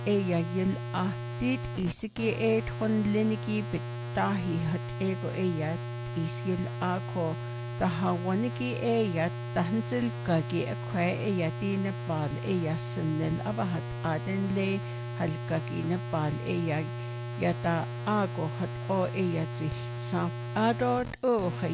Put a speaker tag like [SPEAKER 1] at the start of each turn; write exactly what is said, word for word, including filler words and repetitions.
[SPEAKER 1] eya yil ahtit isiki et honleniki bitahi hat ego eya isil ako tahawaniki eya tahansil kagi akwe eya di Nepal eya sinil abahat adenle halkagi Nepal eya yata ako hat o eya tilsa adot o